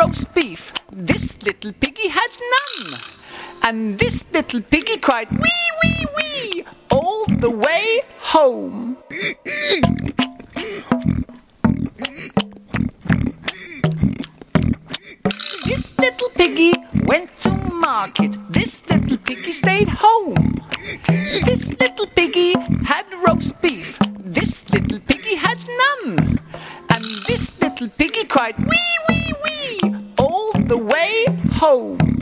roast beef. This little piggy had none. And this little piggy cried wee, wee, wee all the way home. This little piggy went to market. This little piggy stayed home. This little piggy had roast beef. This little piggy had none. And this little piggy cried wee,